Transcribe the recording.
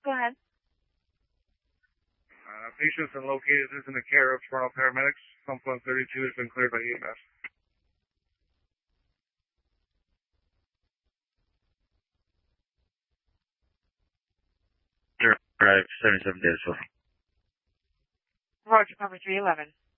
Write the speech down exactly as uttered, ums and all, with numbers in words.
Go ahead. Uh, patients and located is in the care of Toronto paramedics. Pump one thirty-two has been cleared by E M S. Drive seventy-seven Davisville. Roger, Pumper three eleven.